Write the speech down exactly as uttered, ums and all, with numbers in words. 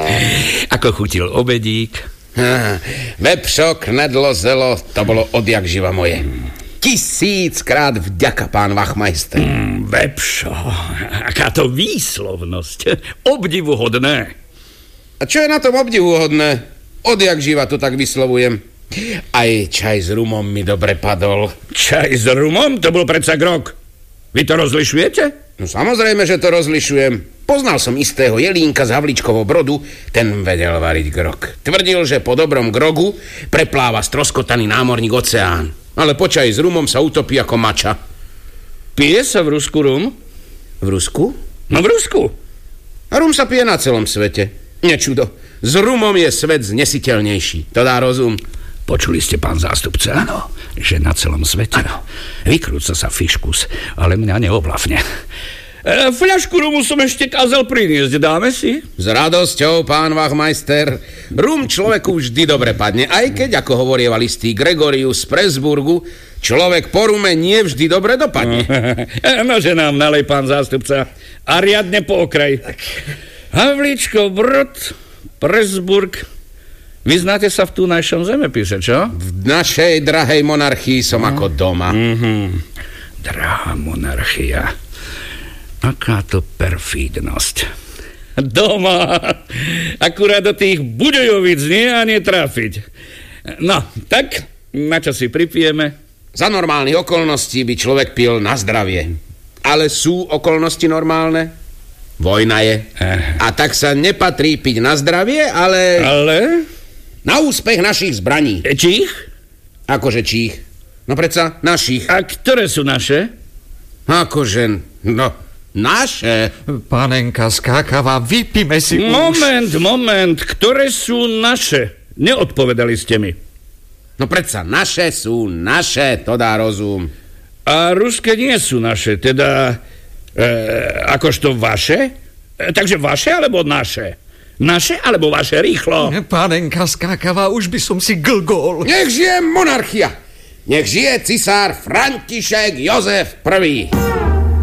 Ako chutil obedík? Ha, vepšo, knedlo, zelo, to bolo odjak živa moje. Tisíckrát vďaka, pán Wachmeister. Mm, vepšo, aká to výslovnosť. Obdivuhodné. A čo je na tom obdivuhodné? Odjak živa to tak vyslovujem. Aj čaj s rumom mi dobre padol. Čaj s rumom? To bol predsa grog. Vy to rozlišujete? No samozrejme, že to rozlišujem. Poznal som istého jelínka z Havlíčkovo Brodu, ten vedel variť grog. Tvrdil, že po dobrom grogu prepláva stroskotaný námorník oceán. Ale po čaji s rumom sa utopí ako mača. Pije sa v Rusku rum? V Rusku? No v Rusku. A rum sa pije na celom svete. Nečudo. S rumom je svet znesiteľnejší. To dá rozum. Počuli ste, pán zástupca? Áno. Že na celom svete? Áno. Vykrúca sa fiškus, ale mňa neoblavne. E, fľašku rumu som ešte kázal priniesť, dáme si? S radosťou, pán Wachmeister. Rum človeku vždy dobre padne, aj keď, ako hovorieval istý Gregorius z Presburgu, človek po rume nie vždy dobre dopadne. Nože nám nalej, pán zástupca. A riadne po okraj. Havlíčkov Brod, Presburg. Vyznáte sa v tunajšom zemepise, čo? V našej drahej monarchii som mm. ako doma. Mm-hmm. Drahá monarchia. Aká to perfídnosť. Doma. Akurát do tých Budejovic nie a netrafiť. No, tak, na čo si pripijeme? Za normálnych okolností by človek pil na zdravie. Ale sú okolnosti normálne? Vojna je. A tak sa nepatrí piť na zdravie, ale... Ale? Na úspech našich zbraní. Čích? Akože čích? No predsa našich. A ktoré sú naše? Akože, no, naše. Pánenka skákava, vypíme si už. Moment, moment, ktoré sú naše? Neodpovedali ste mi. No predsa, naše sú naše, to dá rozum. A ruské nie sú naše, teda... E, akožto vaše? E, takže vaše alebo naše? Naše alebo vaše, rýchlo? Pánenka skákava, už by som si glgol. Nech žije monarchia! Nech žije cisár František Jozef prvý.